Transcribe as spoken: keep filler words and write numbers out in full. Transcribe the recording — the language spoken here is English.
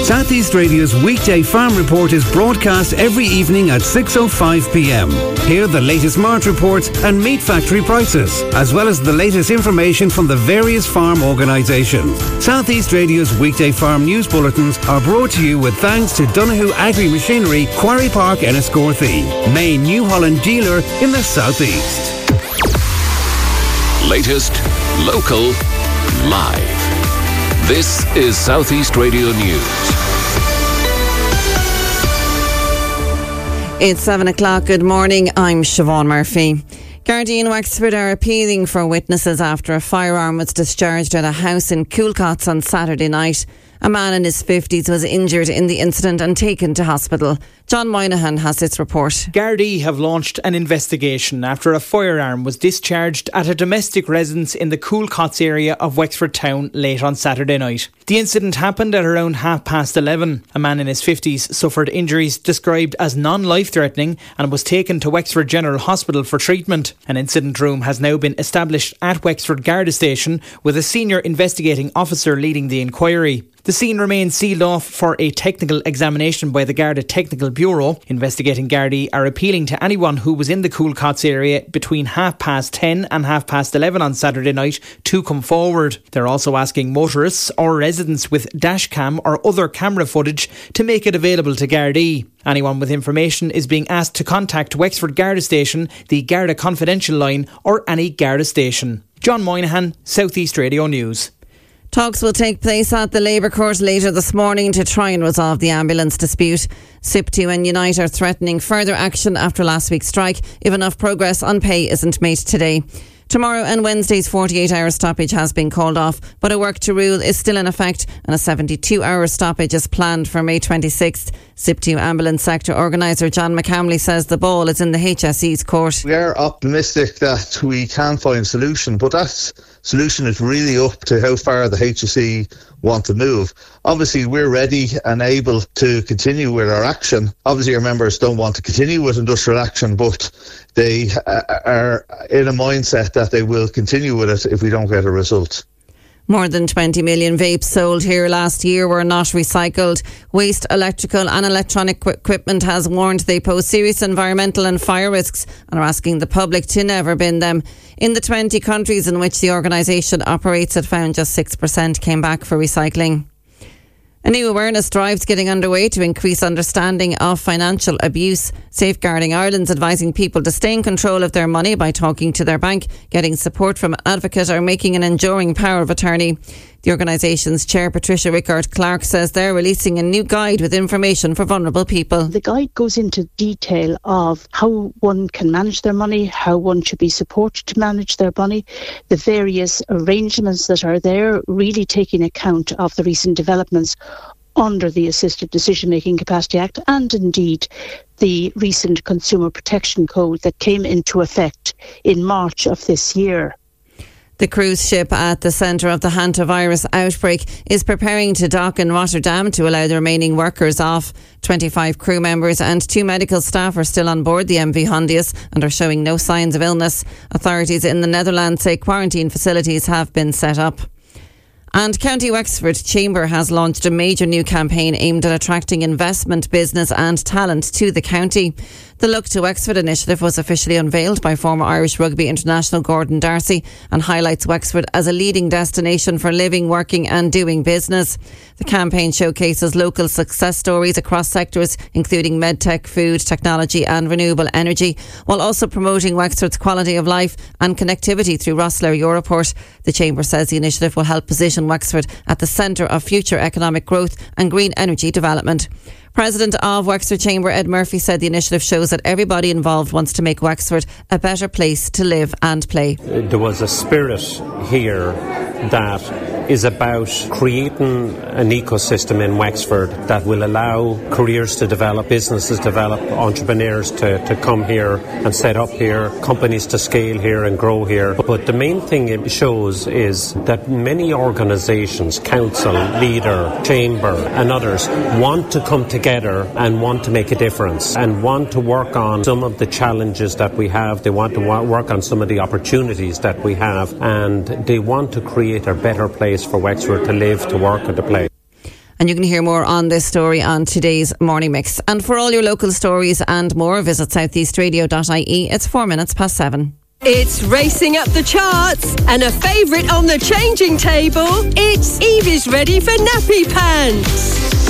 South East Radio's weekday farm report is broadcast every evening at six oh five p m. Hear the latest March reports and meat factory prices, as well as the latest information from the various farm organisations. South East Radio's weekday farm news bulletins are brought to you with thanks to Donoghue Agri Machinery, Quarry Park, Enniscorthy, main New Holland dealer in the South East. Latest, local, live. This is South East Radio News. It's seven o'clock. Good morning. I'm Siobhan Murphy. Gardaí in Wexford are appealing for witnesses after a firearm was discharged at a house in Coolcots on Saturday night. A man in his fifties was injured in the incident and taken to hospital. John Moynihan has this report. Gardaí have launched an investigation after a firearm was discharged at a domestic residence in the Coolcots area of Wexford town late on Saturday night. The incident happened at around half past eleven. A man in his fifties suffered injuries described as non-life-threatening and was taken to Wexford General Hospital for treatment. An incident room has now been established at Wexford Garda Station with a senior investigating officer leading the inquiry. The scene remains sealed off for a technical examination by the Garda Technical Bureau. Investigating Gardaí are appealing to anyone who was in the Coolcots area between half past ten and half past eleven on Saturday night to come forward. They're also asking motorists or residents with dashcam or other camera footage to make it available to Gardaí. Anyone with information is being asked to contact Wexford Garda Station, the Garda Confidential line or any Garda station. John Moynihan, South East Radio News. Talks will take place at the Labour Court later this morning to try and resolve the ambulance dispute. S I P T U and Unite are threatening further action after last week's strike if enough progress on pay isn't made today. Tomorrow and Wednesday's forty-eight hour stoppage has been called off, but a work to rule is still in effect and a seventy-two hour stoppage is planned for May twenty-sixth. S I P T U Ambulance Sector Organiser John McCamley says the ball is in the H S E's court. We are optimistic that we can find a solution, but that solution is really up to how far the H S E want to move. Obviously, we're ready and able to continue with our action. Obviously, our members don't want to continue with industrial action, but they are in a mindset that they will continue with it if we don't get a result. More than twenty million vapes sold here last year were not recycled. Waste Electrical and Electronic Equipment has warned they pose serious environmental and fire risks and are asking the public to never bin them. In the twenty countries in which the organisation operates, it found just six percent came back for recycling. A new awareness drive is getting underway to increase understanding of financial abuse. Safeguarding Ireland's advising people to stay in control of their money by talking to their bank, getting support from an advocate or making an enduring power of attorney. The organisation's chair, Patricia Rickard-Clark, says they're releasing a new guide with information for vulnerable people. The guide goes into detail of how one can manage their money, how one should be supported to manage their money, the various arrangements that are there, really taking account of the recent developments under the Assisted Decision-Making Capacity Act and indeed the recent Consumer Protection Code that came into effect in March of this year. The cruise ship at the centre of the hantavirus outbreak is preparing to dock in Rotterdam to allow the remaining workers off. twenty-five crew members and two medical staff are still on board the M V Hondius and are showing no signs of illness. Authorities in the Netherlands say quarantine facilities have been set up. And County Wexford Chamber has launched a major new campaign aimed at attracting investment, business and talent to the county. The Look to Wexford initiative was officially unveiled by former Irish Rugby international Gordon Darcy and highlights Wexford as a leading destination for living, working and doing business. The campaign showcases local success stories across sectors including medtech, food, technology and renewable energy, while also promoting Wexford's quality of life and connectivity through Rosslare Europort. The Chamber says the initiative will help position Wexford at the centre of future economic growth and green energy development. President of Wexford Chamber Ed Murphy said the initiative shows that everybody involved wants to make Wexford a better place to live and play. There was a spirit here that is about creating an ecosystem in Wexford that will allow careers to develop, businesses develop, entrepreneurs to, to come here and set up here, companies to scale here and grow here. But the main thing it shows is that many organisations, council, leader, chamber and others want to come together and want to make a difference and want to work on some of the challenges that we have. They want to work on some of the opportunities that we have, and they want to create a better place for Wexford to live, to work and to play. And you can hear more on this story on today's Morning Mix. And for all your local stories and more, visit southeast radio dot I E. It's four minutes past seven. It's racing up the charts and a favourite on the changing table. It's Evie's ready for nappy pants.